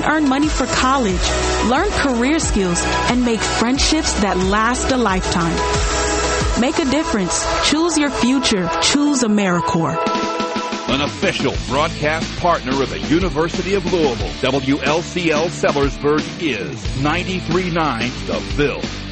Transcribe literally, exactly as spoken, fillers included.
earn money for college, learn career skills, and make friendships that last a lifetime. Make a difference. Choose your future. Choose AmeriCorps. An official broadcast partner of the University of Louisville, W L C L Sellersburg is ninety-three point nine The Ville.